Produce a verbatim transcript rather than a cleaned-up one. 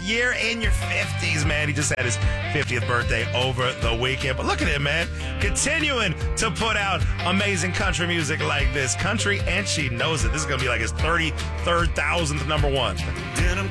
year in your fifties, man. He just had his fiftieth birthday over the weekend. But look at him, man. Continuing to put out amazing country music like this. Country, and she knows it. This is going to be like his thirty-third thousandth number one.